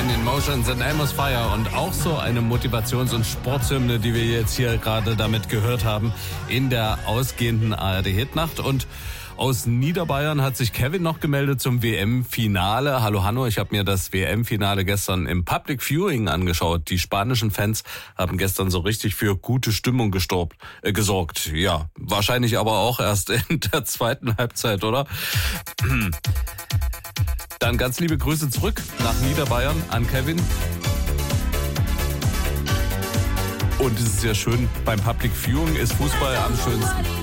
in Motion, The Name is Fire und auch so eine Motivations- und Sportshymne, die wir jetzt hier gerade damit gehört haben in der ausgehenden ARD-Hitnacht. Und aus Niederbayern hat sich Kevin noch gemeldet zum WM-Finale. Hallo Hanno, ich habe mir das WM-Finale gestern im Public Viewing angeschaut. Die spanischen Fans haben gestern so richtig für gute Stimmung gesorgt. Ja, wahrscheinlich aber auch erst in der zweiten Halbzeit, oder? Dann ganz liebe Grüße zurück nach Niederbayern an Kevin. Und es ist ja schön, beim Public Viewing ist Fußball am schönsten.